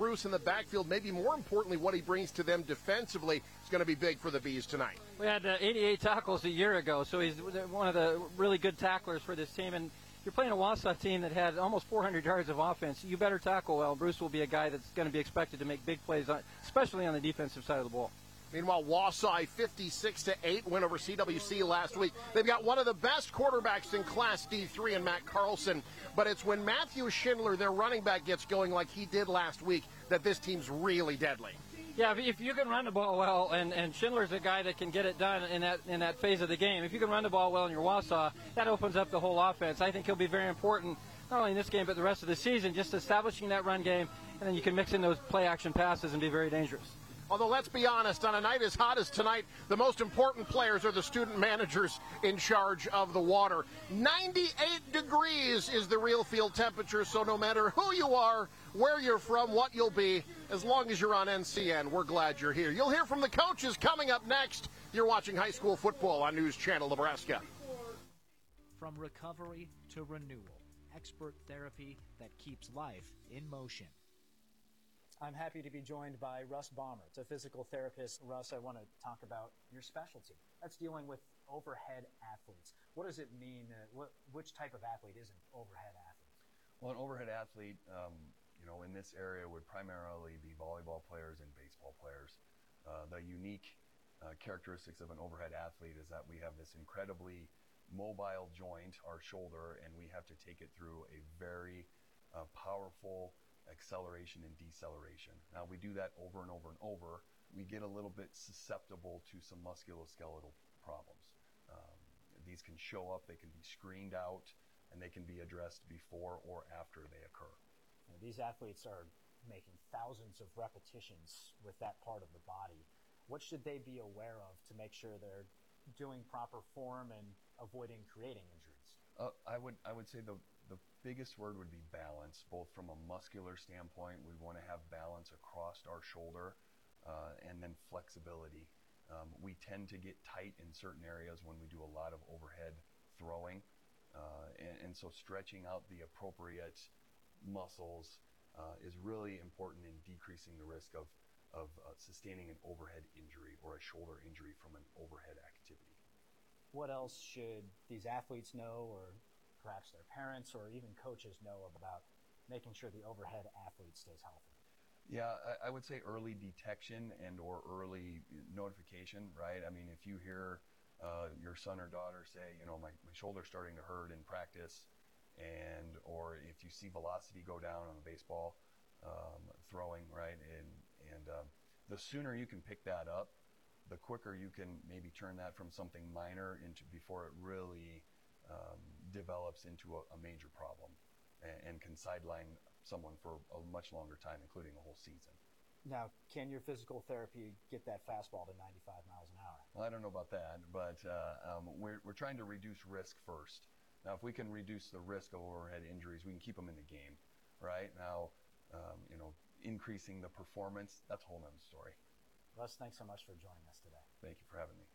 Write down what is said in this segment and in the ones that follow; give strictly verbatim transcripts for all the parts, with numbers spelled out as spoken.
Bruce in the backfield, maybe more importantly, what he brings to them defensively is going to be big for the Bees tonight. We had uh, eighty-eight tackles a year ago, so he's one of the really good tacklers for this team. And you're playing a Wausau team that had almost four hundred yards of offense. You better tackle well. Bruce will be a guy that's going to be expected to make big plays, especially on the defensive side of the ball. Meanwhile, Wausau fifty-six to eight win over C W C last week. They've got one of the best quarterbacks in Class D three in Matt Carlson, but it's when Matthew Schindler, their running back, gets going like he did last week that this team's really deadly. Yeah, if you can run the ball well, and, and Schindler's a guy that can get it done in that in that phase of the game. If you can run the ball well in your Wausau, that opens up the whole offense. I think he'll be very important, not only in this game but the rest of the season, just establishing that run game, and then you can mix in those play-action passes and be very dangerous. Although, let's be honest, on a night as hot as tonight, the most important players are the student managers in charge of the water. ninety-eight degrees is the real field temperature, so no matter who you are, where you're from, what you'll be, as long as you're on N C N, we're glad you're here. You'll hear from the coaches coming up next. You're watching high school football on News Channel Nebraska. From recovery to renewal, expert therapy that keeps life in motion. I'm happy to be joined by Russ Baumer. It's a physical therapist. Russ, I want to talk about your specialty. That's dealing with overhead athletes. What does it mean? Uh, what, which type of athlete is an overhead athlete? Well, an overhead athlete, um, you know, in this area would primarily be volleyball players and baseball players. Uh, the unique uh, characteristics of an overhead athlete is that we have this incredibly mobile joint, our shoulder, and we have to take it through a very uh, powerful acceleration and deceleration. Now we do that over and over and over. We get a little bit susceptible to some musculoskeletal problems. Um, these can show up, they can be screened out, and they can be addressed before or after they occur. You know, these athletes are making thousands of repetitions with that part of the body. What should they be aware of to make sure they're doing proper form and avoiding creating injuries? Uh, I would I would say the the biggest word would be balance, both from a muscular standpoint. We want to have balance across our shoulder, uh, and then flexibility. Um, we tend to get tight in certain areas when we do a lot of overhead throwing, uh, and, and so stretching out the appropriate muscles uh, is really important in decreasing the risk of, of uh, sustaining an overhead injury or a shoulder injury from an overhead activity. What else should these athletes know, or perhaps their parents or even coaches know about making sure the overhead athlete stays healthy? Yeah, I, I would say early detection and or early notification, right? I mean, if you hear uh, your son or daughter say, you know, my, my shoulder's starting to hurt in practice, and or if you see velocity go down on a baseball um, throwing, right? And, and um, the sooner you can pick that up, the quicker you can maybe turn that from something minor into before it really um, develops into a, a major problem and, and can sideline someone for a much longer time, including a whole season. Now, can your physical therapy get that fastball to ninety-five miles an hour? Well, I don't know about that, but uh, um, we're, we're trying to reduce risk first. Now, if we can reduce the risk of overhead injuries, we can keep them in the game, right? Now, um, you know, increasing the performance, that's a whole nother story. Russ, thanks so much for joining us today. Thank you for having me.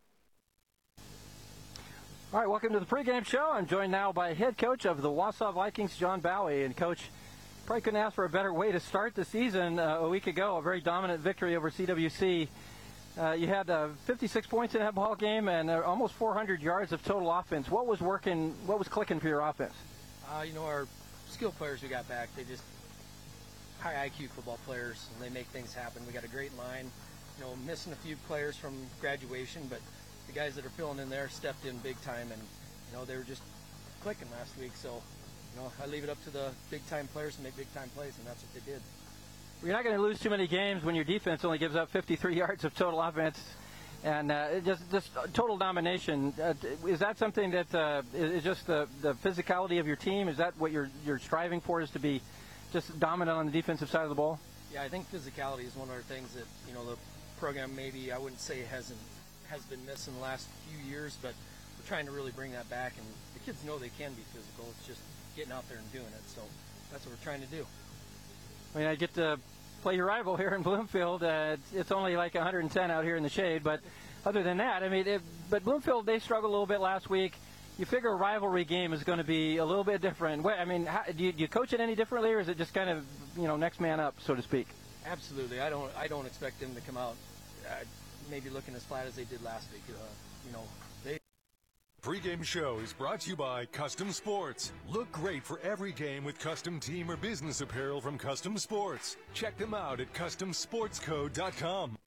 All right, welcome to the pregame show. I'm joined now by head coach of the Wausau Vikings, John Bowie. And, Coach, probably couldn't ask for a better way to start the season uh, a week ago, a very dominant victory over C W C. Uh, you had uh, fifty-six points in that ball game and uh, almost four hundred yards of total offense. What was working, what was clicking for your offense? Uh, you know, our skilled players we got back, they just high I Q football players, and they make things happen. We got a great line. You know, missing a few players from graduation, but the guys that are filling in there stepped in big time, and you know they were just clicking last week. So, you know, I leave it up to the big time players to make big time plays, and that's what they did. You're not going to lose too many games when your defense only gives up fifty-three yards of total offense, and uh, just just total domination. Uh, is that something that uh, is just the the physicality of your team? Is that what you're you're striving for? Is to be just dominant on the defensive side of the ball? Yeah, I think physicality is one of the things that you know the program maybe I wouldn't say hasn't has been missing the last few years, but we're trying to really bring that back, and the kids know they can be physical. It's just getting out there and doing it. So that's what we're trying to do. I mean, I get to play your rival here in Bloomfield. Uh, it's, it's only like one hundred ten out here in the shade, but other than that, I mean, it, but Bloomfield, they struggled a little bit last week. You figure a rivalry game is going to be a little bit different. I mean, how, do, you, do you coach it any differently, or is it just kind of, you know, next man up, so to speak? Absolutely. I don't I don't expect them to come out uh, maybe looking as flat as they did last week. Uh, you know, they. Pre-game show is brought to you by Custom Sports. Look great for every game with custom team or business apparel from Custom Sports. Check them out at custom sports co dot com.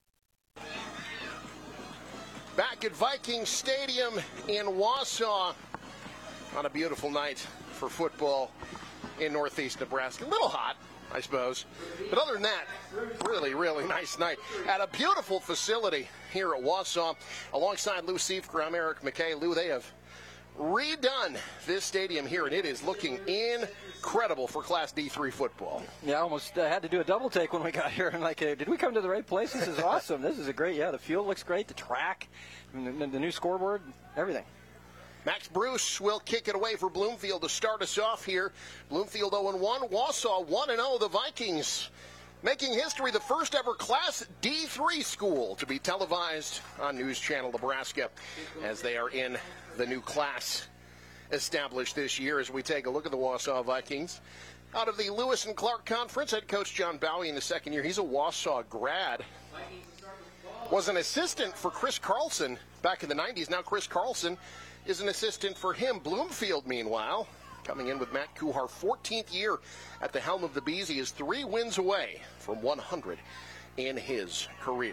Back at Viking Stadium in Wausau on a beautiful night for football in northeast Nebraska. A little hot, I suppose. But other than that, really, really nice night at a beautiful facility here at Wausau. Alongside Lou Siefker, I'm Eric McKay. Lou, they have redone this stadium here, and it is looking incredible for Class D three football. Yeah, I almost uh, had to do a double take when we got here. I'm like, hey, did we come to the right place? This is awesome. This is a great, yeah, the field looks great, the track, the, the new scoreboard, everything. Max Bruce will kick it away for Bloomfield to start us off here. Bloomfield oh and one, Wausau one and oh. The Vikings making history, the first ever Class D three school to be televised on News Channel Nebraska as they are in the new class established this year. As we take a look at the Wausau Vikings. Out of the Lewis and Clark Conference, head coach John Bowie in the second year. He's a Wausau grad. Was an assistant for Chris Carlson back in the nineties. Now Chris Carlson is an assistant for him. Bloomfield, meanwhile, coming in with Matt Kuhar, fourteenth year at the helm of the Bees. He is three wins away from one hundred in his career.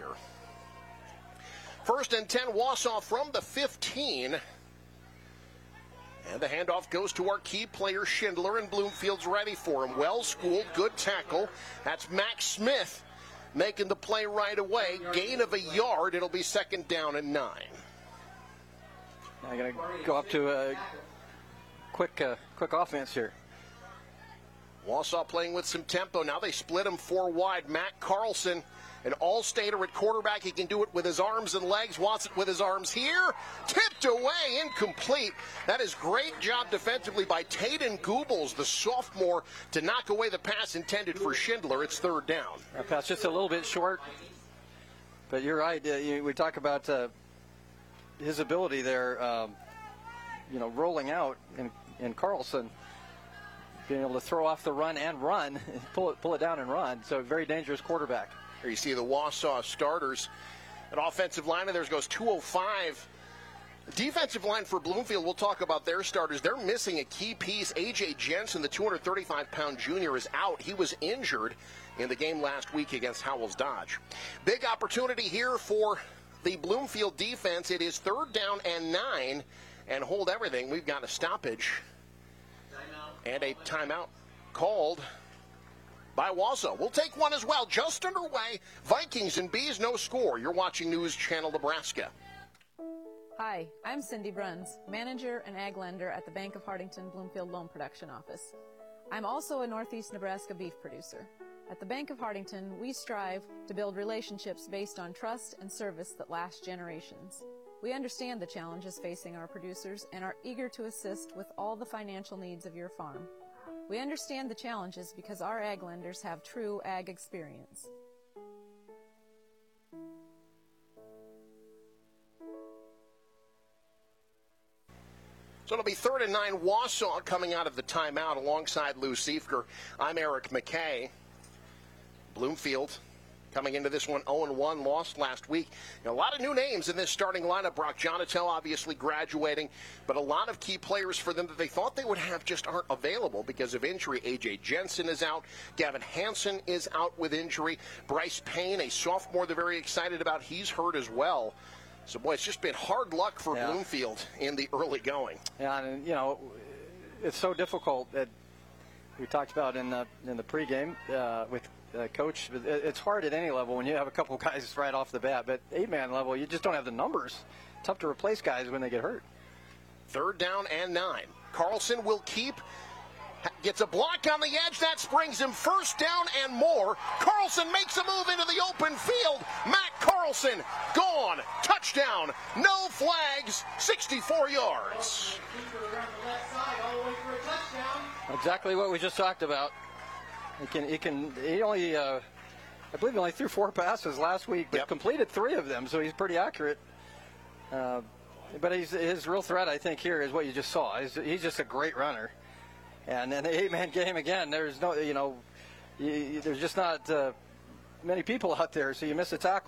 First and ten, Wausau from the fifteen. And the handoff goes to our key player, Schindler, and Bloomfield's ready for him. Well-schooled, good tackle. That's Max Smith making the play right away. Gain of a yard. It'll be second down and nine. Now I'm going to go up to a quick, uh, quick offense here. Wausau playing with some tempo. Now they split him four wide. Matt Carlson, an all-stater at quarterback. He can do it with his arms and legs. Wants it with his arms here. Tipped away, incomplete. That is great job defensively by Tayden Goebbels, the sophomore, to knock away the pass intended for Schindler. It's third down. That pass just a little bit short. But you're right. Uh, you, we talk about uh, his ability there, um, you know, rolling out, and, and Carlson being able to throw off the run and run, pull it, pull it down and run. So very dangerous quarterback. Here you see the Wausau starters. An offensive line of theirs goes two oh five. The defensive line for Bloomfield, we'll talk about their starters. They're missing a key piece. A J Jensen, the two hundred thirty-five pound junior, is out. He was injured in the game last week against Howells Dodge. Big opportunity here for the Bloomfield defense. It is third down and nine, and hold everything. We've got a stoppage and a timeout called by Wausau. We'll take one as well. Just underway. Vikings and Bees, no score. You're watching News Channel Nebraska. Hi, I'm Cindy Bruns, manager and ag lender at the Bank of Hartington Bloomfield Loan Production Office. I'm also a Northeast Nebraska beef producer. At the Bank of Hartington, we strive to build relationships based on trust and service that last generations. We understand the challenges facing our producers and are eager to assist with all the financial needs of your farm. We understand the challenges because our ag lenders have true ag experience. So it'll be third and nine, Wausau coming out of the timeout alongside Lou Siefker. I'm Eric McKay. Bloomfield coming into this one oh and one, lost last week. You know, a lot of new names in this starting lineup. Brock Jonatel obviously graduating, but a lot of key players for them that they thought they would have just aren't available because of injury. A J Jensen is out. Gavin Hansen is out with injury. Bryce Payne, a sophomore they're very excited about, he's hurt as well. So, boy, it's just been hard luck for yeah. Bloomfield in the early going. Yeah, and, you know, it's so difficult that we talked about in the, in the pregame uh, with Uh, coach, it's hard at any level when you have a couple guys right off the bat, but eight-man level, you just don't have the numbers. Tough to replace guys when they get hurt. Third down and nine. Carlson will keep, gets a block on the edge. That springs him first down and more. Carlson makes a move into the open field. Matt Carlson gone. Touchdown. No flags. sixty-four yards. Exactly what we just talked about. He can, he can, he only, uh, I believe he only threw four passes last week, but yep. completed three of them, so he's pretty accurate. Uh, but he's, his real threat, I think, here is what you just saw. He's, he's just a great runner. And in the eight-man game, again, there's no, you know, you, there's just not uh, many people out there, so you miss a tackle.